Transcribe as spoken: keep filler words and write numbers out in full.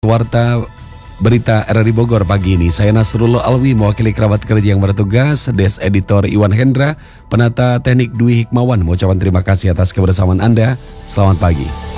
Warta Berita R R I Bogor pagi ini. Saya Nasrullah Alwi, mewakili kerabat kerja yang bertugas, Des Editor Iwan Hendra, Penata Teknik Dwi Hikmawan, mengucapkan terima kasih atas kebersamaan Anda. Selamat pagi.